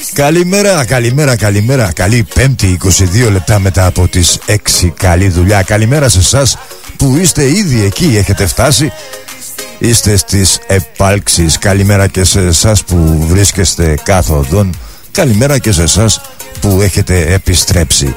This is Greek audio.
Καλημέρα, καλημέρα, καλημέρα. Καλή Πέμπτη, 22 λεπτά μετά από τις 6. Καλή δουλειά. Καλημέρα σε εσάς που είστε ήδη εκεί, έχετε φτάσει. Είστε στις επάλξεις. Καλημέρα και σε εσάς που βρίσκεστε κάθοδον. Καλημέρα και σε εσάς που έχετε επιστρέψει.